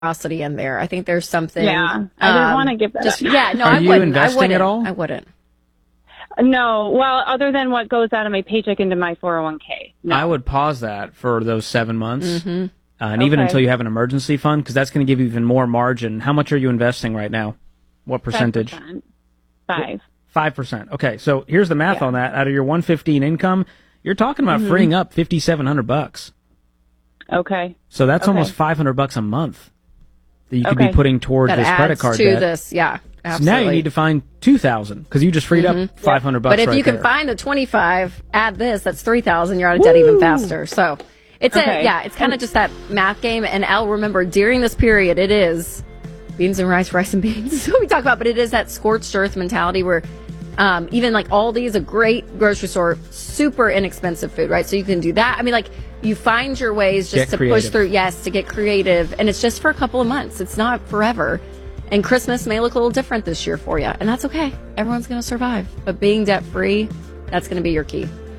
generosity in there. I think there's something. Yeah, I didn't want to give that just up. yeah. No, Are I you wouldn't. investing at all? I wouldn't. No, well, other than what goes out of my paycheck into my 401k. No. I would pause that for those 7 months. Mm-hmm. And even until you have an emergency fund, because that's going to give you even more margin. How much are you investing right now? What percentage? 5%. 5%. Okay, so here's the math on that. Out of your 115 income, you're talking about freeing up $5,700. Okay. So that's almost $500 a month that you could be putting towards that this credit card to debt. this, yeah. Absolutely. So now you need to find $2,000 because you just freed up $500. But if right you can there. find the 25, add this, that's 3,000. You're out of debt even faster. So it's it's kind of just that math game. And Al, remember, during this period, it is beans and rice and beans. That's what we talk about. But it is that scorched earth mentality where even like Aldi is a great grocery store, super inexpensive food, right? So you can do that. I mean, like you find your ways just to push through. Yes, to get creative. And it's just for a couple of months. It's not forever. And Christmas may look a little different this year for you. And that's okay. Everyone's going to survive. But being debt free, that's going to be your key.